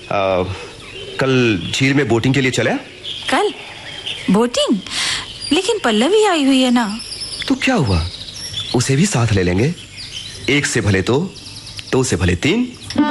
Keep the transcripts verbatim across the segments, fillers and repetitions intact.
आ, कल झील में बोटिंग के लिए चले? कल बोटिंग? लेकिन पल्लवी आई हुई है ना। तो क्या हुआ, उसे भी साथ ले लेंगे। एक से भले दो, दो से भले तीन।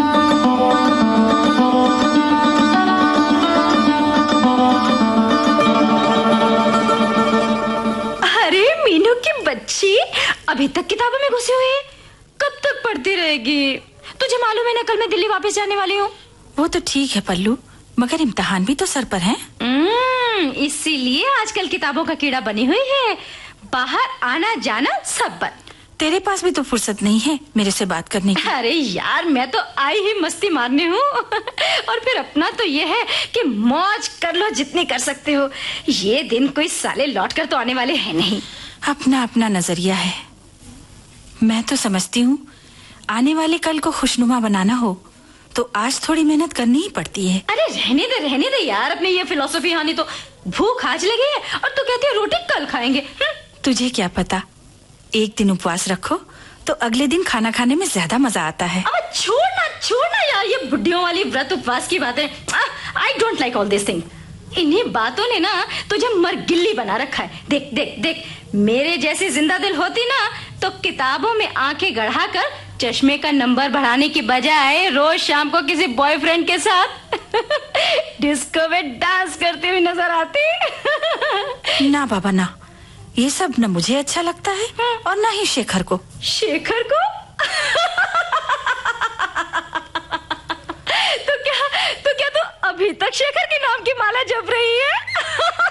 अरे मीनू की बच्ची अभी तक किताबों में घुसी हुई है, कब तक पढ़ती रहेगी? तुझे मालूम है ना कल मैं दिल्ली वापस जाने वाली हूँ। वो तो ठीक है पल्लू, मगर इम्तिहान भी तो सर पर है। इसीलिए आजकल किताबों का कीड़ा बनी हुई है, बाहर आना जाना सब बंद। तेरे पास भी तो फुर्सत नहीं है मेरे से बात करने की। अरे यार मैं तो आई ही मस्ती मारने हूँ और फिर अपना तो ये है कि मौज कर लो जितनी कर सकते हो। ये दिन कोई साले लौट कर तो आने वाले हैं नहीं। अपना अपना नजरिया है। मैं तो समझती हूँ आने वाले कल को खुशनुमा बनाना हो तो आज थोड़ी मेहनत करनी ही पड़ती है। अरे रहने दे रहने दे यार अपनी ये फिलॉसफी। हानि तो भूख आज लगी है और तू कहती है रोटी कल खाएंगे। तुझे क्या पता, एक दिन उपवास रखो तो अगले दिन खाना खाने में ज्यादा मजा आता है। अब छोड़ना छोड़ना यार ये बुढ़ियों वाली व्रत उपवास की बातें। I don't like all this thing. इन्हीं बातों ने ना तुझे मरगिल्ली बना रखा है। देख देख देख, मेरे जैसी जिंदा दिल होती ना तो किताबों में आंखें गड़ाकर चश्मे का नंबर बढ़ाने की बजाय रोज शाम को किसी बॉयफ्रेंड के साथ डिस्को में डांस करती हुई नजर आती। ना बाबा ना, ये सब न मुझे अच्छा लगता है और ना ही शेखर को। शेखर को? तो क्या तो क्या तू अभी तक शेखर के नाम की माला जप रही है?